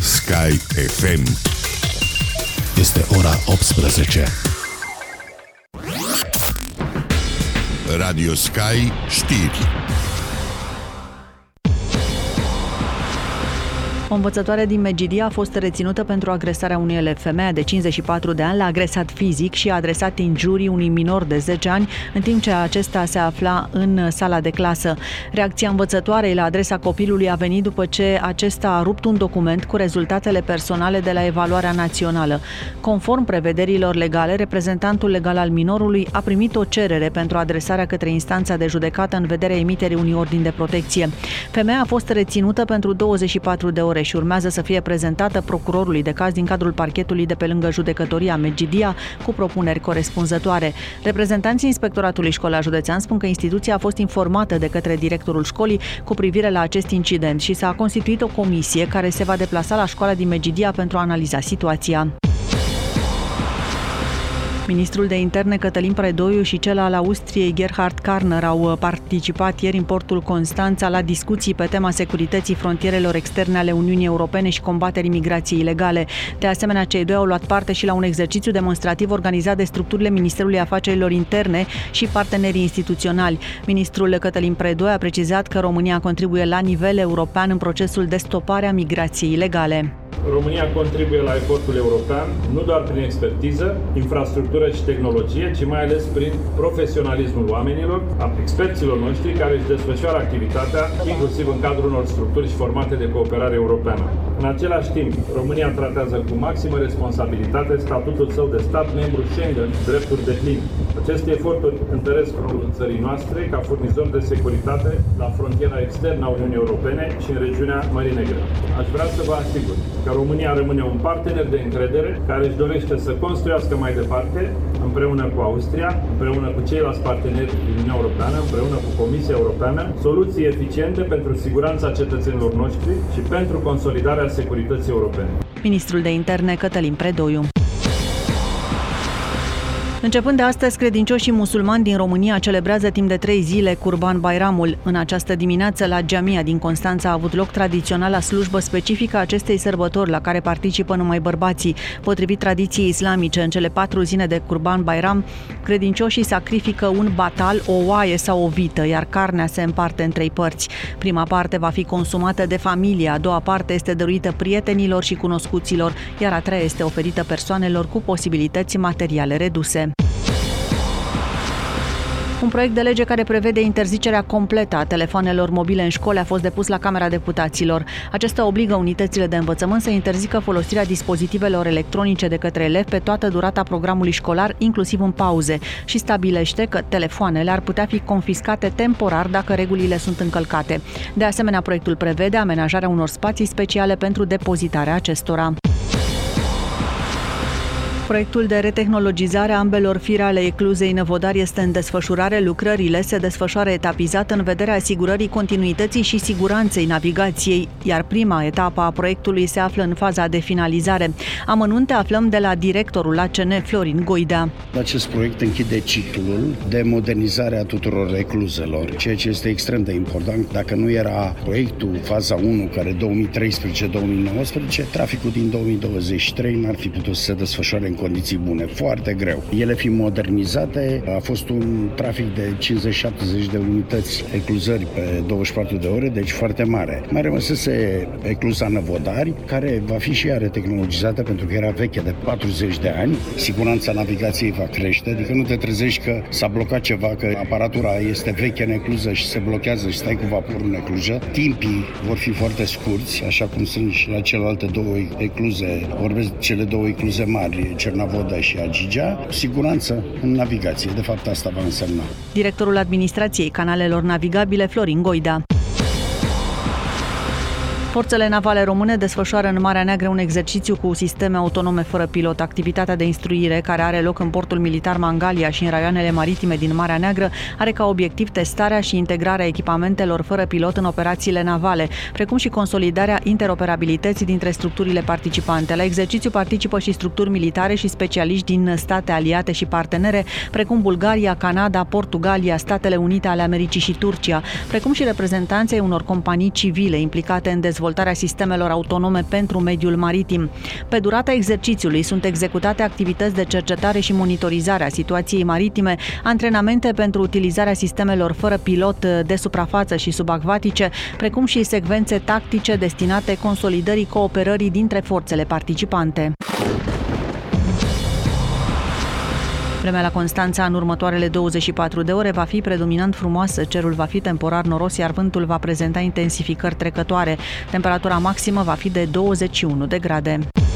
Sky FM. Este ora 18. Radio Sky știri. O învățătoare din Medgidia a fost reținută pentru agresarea unui elev. Femeia de 54 de ani l-a agresat fizic și a adresat injurii unui minor de 10 ani, în timp ce acesta se afla în sala de clasă. Reacția învățătoarei la adresa copilului a venit după ce acesta a rupt un document cu rezultatele personale de la evaluarea națională. Conform prevederilor legale, reprezentantul legal al minorului a primit o cerere pentru adresarea către instanța de judecată în vederea emiterii unui ordin de protecție. Femeia a fost reținută pentru 24 de ore și urmează să fie prezentată procurorului de caz din cadrul parchetului de pe lângă judecătoria Medgidia cu propuneri corespunzătoare. Reprezentanții Inspectoratului Școlar Județean spun că instituția a fost informată de către directorul școlii cu privire la acest incident și s-a constituit o comisie care se va deplasa la școala din Medgidia pentru a analiza situația. Ministrul de Interne Cătălin Predoiu și cel al Austriei Gerhard Karner au participat ieri în portul Constanța la discuții pe tema securității frontierelor externe ale Uniunii Europene și combaterii migrației ilegale. De asemenea, cei doi au luat parte și la un exercițiu demonstrativ organizat de structurile Ministerului Afacerilor Interne și partenerii instituționali. Ministrul Cătălin Predoiu a precizat că România contribuie la nivel european în procesul de stopare a migrației ilegale. România contribuie la efortul european nu doar prin expertiză, infrastructură și tehnologie, ci mai ales prin profesionalismul oamenilor, a experților noștri care își desfășoară activitatea, inclusiv în cadrul unor structuri și formate de cooperare europeană. În același timp, România tratează cu maximă responsabilitate statutul său de stat membru Schengen, drepturi deplin. Aceste eforturi întăresc rolul țării noastre ca furnizor de securitate la frontiera externă a Uniunii Europene și în regiunea Mării Negre. Aș vrea să vă asigur că România rămâne un partener de încredere care își dorește să construiască mai departe, împreună cu Austria, împreună cu ceilalți parteneri din Uniunea Europeană, împreună cu Comisia Europeană, soluții eficiente pentru siguranța cetățenilor noștri și pentru consolidarea securității europene. Ministrul de Interne Cătălin Predoiu. Începând de astăzi, credincioșii musulmani din România celebrează timp de 3 zile Curban Bayramul. În această dimineață, la Jamia din Constanța a avut loc tradiționala slujbă specifică acestei sărbători, la care participă numai bărbații. Potrivit tradiției islamice, în cele 4 zile de Curban Bayram, credincioșii sacrifică un batal, o oaie sau o vită, iar carnea se împarte în 3 părți. Prima parte va fi consumată de familie, a doua parte este dăruită prietenilor și cunoscuților, iar a treia este oferită persoanelor cu posibilități materiale reduse. Un proiect de lege care prevede interzicerea completă a telefoanelor mobile în școli a fost depus la Camera Deputaților. Acesta obligă unitățile de învățământ să interzică folosirea dispozitivelor electronice de către elevi pe toată durata programului școlar, inclusiv în pauze, și stabilește că telefoanele ar putea fi confiscate temporar dacă regulile sunt încălcate. De asemenea, proiectul prevede amenajarea unor spații speciale pentru depozitarea acestora. Proiectul de retehnologizare a ambelor fire ale ecluzei Năvodari este în desfășurare. Lucrările se desfășoară etapizat în vederea asigurării continuității și siguranței navigației, iar prima etapă a proiectului se află în faza de finalizare. Amănunte aflăm de la directorul ACN, Florin Goidea. Acest proiect închide ciclul de modernizare a tuturor ecluzelor, ceea ce este extrem de important. Dacă nu era proiectul faza 1, care 2013-2019, traficul din 2023 n-ar fi putut să se desfășoare în condiții bune, foarte greu. Ele fiind modernizate, a fost un trafic de 50-70 de unități ecluzări pe 24 de ore, deci foarte mare. Mai rămăsese ecluza Năvodari, care va fi și ea retehnologizată pentru că era veche de 40 de ani. Siguranța navigației va crește, adică nu te trezești că s-a blocat ceva, că aparatura este veche în ecluză și se blochează și stai cu vaporul în ecluză. Timpii vor fi foarte scurți, așa cum sunt și la celelalte 2 ecluze, vorbesc cele 2 ecluze mari, Cernavodă și Agigea, siguranță în navigație. De fapt, asta va însemna. Directorul Administrației Canalelor Navigabile, Florin Goidea. Forțele navale române desfășoară în Marea Neagră un exercițiu cu sisteme autonome fără pilot. Activitatea de instruire, care are loc în portul militar Mangalia și în raioanele maritime din Marea Neagră, are ca obiectiv testarea și integrarea echipamentelor fără pilot în operațiile navale, precum și consolidarea interoperabilității dintre structurile participante. La exercițiu participă și structuri militare și specialiști din state aliate și partenere, precum Bulgaria, Canada, Portugalia, Statele Unite ale Americii și Turcia, precum și reprezentanții unor companii civile implicate în dezvoltarea dezvoltarea sistemelor autonome pentru mediul maritim. Pe durata exercițiului sunt executate activități de cercetare și monitorizare a situației maritime, antrenamente pentru utilizarea sistemelor fără pilot de suprafață și subacvatice, precum și secvențe tactice destinate consolidării cooperării dintre forțele participante. Vremea la Constanța în următoarele 24 de ore va fi predominant frumoasă, cerul va fi temporar noros, iar vântul va prezenta intensificări trecătoare. Temperatura maximă va fi de 21 de grade.